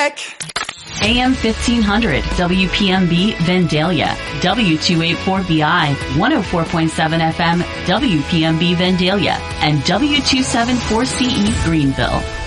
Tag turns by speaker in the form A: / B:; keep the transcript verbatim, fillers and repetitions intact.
A: back.
B: A M fifteen hundred, W P M B, Vandalia, W two eighty-four B I, one oh four point seven F M, W P M B, Vandalia, and W two seventy-four C E, Greenville.